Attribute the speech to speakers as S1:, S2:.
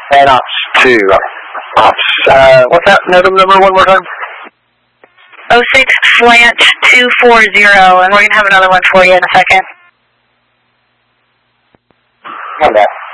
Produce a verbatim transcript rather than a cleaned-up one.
S1: And ops two. Ops, uh, what's that number, number one more time?
S2: oh six slant two four zero, and we're going to have another one for you in a second.
S1: Come back.